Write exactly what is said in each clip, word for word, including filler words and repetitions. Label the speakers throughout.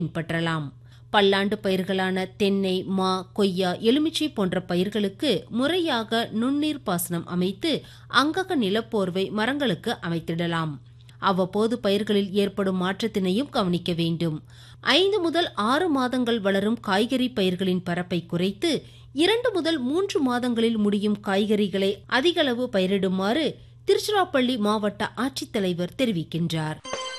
Speaker 1: பின்பற்றலாம். பல்லாண்டு பயிர்களான தென்னை, மா, கொய்யா, எலுமிச்சை போன்ற பயிர்களுக்கு முறையாக நுண்ணீர் பாசனம் அமைத்து அங்கக நிலப்போர்வை மரங்களுக்கு அமைத்திடலாம். அவ்வப்போது பயிர்களில் ஏற்படும் மாற்றத்தினையும் கவனிக்க வேண்டும். ஐந்து முதல் ஆறு மாதங்கள் வளரும் காய்கறி பயிர்களின் பரப்பை குறைத்து இரண்டு முதல் மூன்று மாதங்களில் முடியும் காய்கறிகளை அதிகளவு பயிரிடுமாறு திருச்சிராப்பள்ளி மாவட்ட ஆட்சித்தலைவர் தெரிவிக்கின்றார்.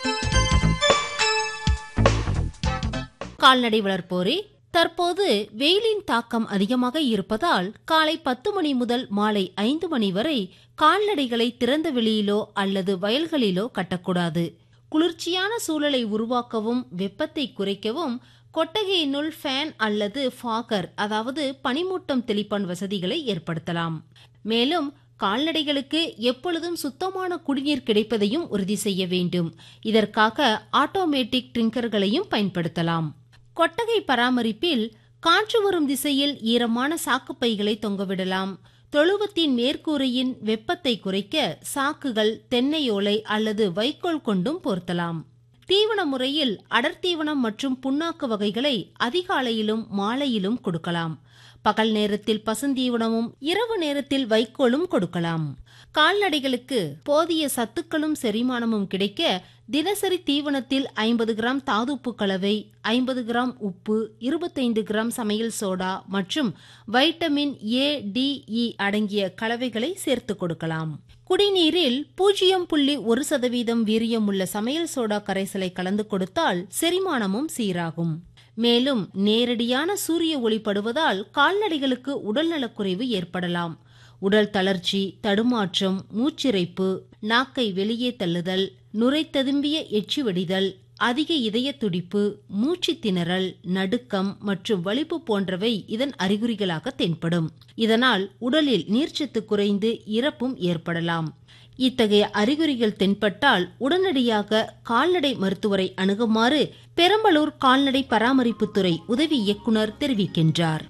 Speaker 1: கால்நடை வளர்ப்போரே, தற்போது வெயிலின் தாக்கம் அதிகமாக இருப்பதால் காலை பத்து மணி முதல் மாலை ஐந்து மணி வரை கால்நடைகளை திறந்த வெளியிலோ அல்லது வயல்களிலோ கட்டக்கூடாது. குளிர்ச்சியான சூழலை உருவாக்கவும் வெப்பத்தை குறைக்கவும் கொட்டகையினுள் ஃபேன் அல்லது ஃபாகர் அதாவது பனிமூட்டம் தெளிப்பான் வசதிகளை ஏற்படுத்தலாம். மேலும் கால்நடைகளுக்கு எப்பொழுதும் சுத்தமான குடிநீர் கிடைப்பதையும் உறுதி செய்ய வேண்டும். இதற்காக ஆட்டோமேட்டிக் ட்ரிங்கர்களையும் பயன்படுத்தலாம். கொட்டகை பராமரிப்பில் காற்று வரும் திசையில் ஈரமான சாக்குப்பைகளை தொங்கவிடலாம். தொழுவத்தின் மேற்கூரையின் வெப்பத்தை குறைக்க சாக்குகள் தென்னையோலை அல்லது வைக்கோல் கொண்டும் போர்த்தலாம். தீவன முறையில் அடர்த்தீவனம் மற்றும் புண்ணாக்கு வகைகளை அதிகாலையிலும் மாலையிலும் கொடுக்கலாம். பகல் நேரத்தில் பசுந்தீவனமும் இரவு நேரத்தில் வைக்கோலும் கொடுக்கலாம். கால்நடைகளுக்கு போதிய சத்துக்களும் செரிமானமும் கிடைக்க தினசரி தீவனத்தில் ஐம்பது கிராம் தாதுப்பு கலவை, ஐம்பது கிராம் உப்பு, இருபத்தைந்து கிராம் சமையல் சோடா மற்றும் வைட்டமின் ஏ, டி, இ அடங்கிய கலவைகளை சேர்த்து கொடுக்கலாம். குடிநீரில் பூஜ்ஜியம் புள்ளி ஒரு சதவீதம் வீரியம் உள்ள சமையல் சோடா கரைசலை கலந்து கொடுத்தால் செரிமானமும் சீராகும். மேலும் நேரடியான சூரிய ஒளி படுவதால் கால்நடைகளுக்கு உடல்நலக்குறைவு ஏற்படலாம். உடல் தளர்ச்சி, தடுமாற்றம், மூச்சிறைப்பு, நாக்கை வெளியே தள்ளுதல், நுரை ததும்பிய எச்சி வடிதல், அதிக இதய துடிப்பு, மூச்சு திணறல், நடுக்கம் மற்றும் வலிப்பு போன்றவை இதன் அறிகுறிகளாக தென்படும். இதனால் உடலில் நீர்ச்சத்து குறைந்து இறப்பும் ஏற்படலாம். இத்தகைய அறிகுறிகள் தென்பட்டால் உடனடியாக கால்நடை மருத்துவரை அணுகுமாறு பெரம்பலூர் கால்நடை பராமரிப்புத்துறை உதவி இயக்குனர் தெரிவிக்கின்றார்.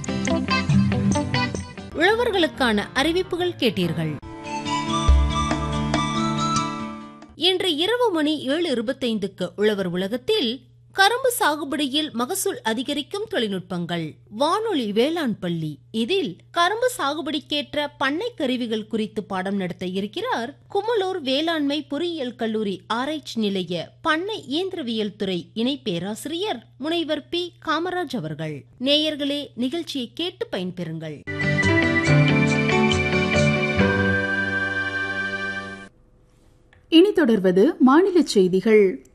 Speaker 1: உழவர்களுக்கான அறிவிப்புகள் கேட்டீர்கள். இன்று இரவு மணி ஏழு இருபத்தைந்துக்கு உழவர் உலகத்தில் கரும்பு சாகுபடியில் மகசூல் அதிகரிக்கும் தொழில்நுட்பங்கள், வானொலி வேளாண் பள்ளி. இதில் கரும்பு சாகுபடிக்கேற்ற பண்ணை கருவிகள் குறித்து பாடம் நடத்த இருக்கிறார் குமலூர் வேளாண்மை பொறியியல் கல்லூரி ஆராய்ச்சி நிலைய பண்ணை இயந்திரவியல் துறை இணை பேராசிரியர் முனைவர் பி காமராஜ் அவர்கள். நேயர்களே, நிகழ்ச்சியை கேட்டு பயன்பெறுங்கள்.
Speaker 2: இனி தொடர்வது மாநில செய்திகள்.